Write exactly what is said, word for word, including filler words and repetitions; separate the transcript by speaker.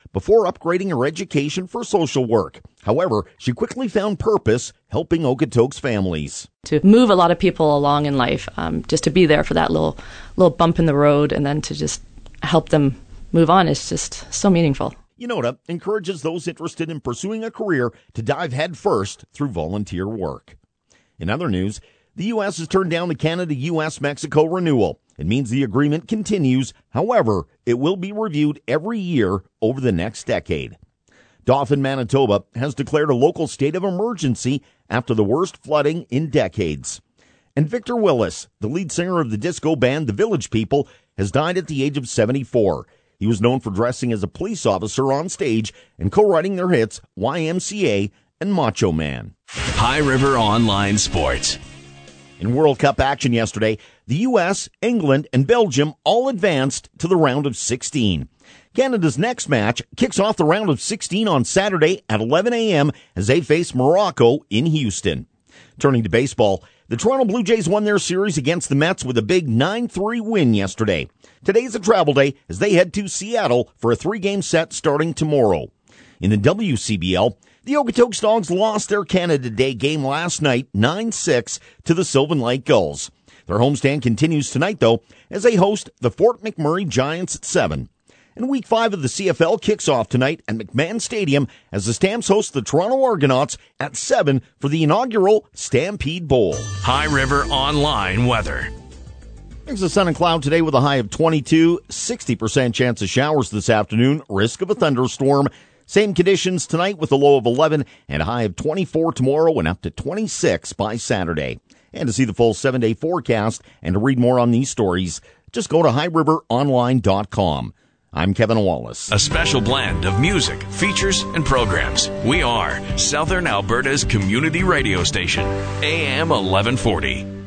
Speaker 1: before upgrading her education for social work. However, she quickly found purpose helping Okotoks families.
Speaker 2: To move a lot of people along in life, um, just to be there for that little little bump in the road and then to just help them move on is just so meaningful.
Speaker 1: Yonota encourages those interested in pursuing a career to dive headfirst through volunteer work. In other news, the U S has turned down the Canada-U S Mexico renewal. It means the agreement continues. However, it will be reviewed every year over the next decade. Dauphin, Manitoba has declared a local state of emergency after the worst flooding in decades. And Victor Willis, the lead singer of the disco band The Village People, has died at the age of seventy-four. He was known for dressing as a police officer on stage and co-writing their hits Y M C A and Macho Man.
Speaker 3: High River Online Sports.
Speaker 1: In World Cup action yesterday, the U S, England, and Belgium all advanced to the round of sixteen. Canada's next match kicks off the round of sixteen on Saturday at eleven a.m. as they face Morocco in Houston. Turning to baseball, the Toronto Blue Jays won their series against the Mets with a big nine three win yesterday. Today's a travel day as they head to Seattle for a three-game set starting tomorrow. In the W C B L, the Okotoks Dogs lost their Canada Day game last night nine six to the Sylvan Lake Gulls. Their homestand continues tonight, though, as they host the Fort McMurray Giants at seven. And Week five of the C F L kicks off tonight at McMahon Stadium as the Stamps host the Toronto Argonauts at seven for the inaugural Stampede Bowl.
Speaker 3: High River Online weather.
Speaker 1: There's a sun and cloud today with a high of twenty-two, sixty percent chance of showers this afternoon, risk of a thunderstorm. Same conditions tonight with a low of eleven and a high of twenty-four tomorrow and up to twenty-six by Saturday. And to see the full seven-day forecast and to read more on these stories, just go to high river online dot com. I'm Kevin Wallace.
Speaker 3: A special blend of music, features, and programs. We are Southern Alberta's community radio station, A M eleven forty.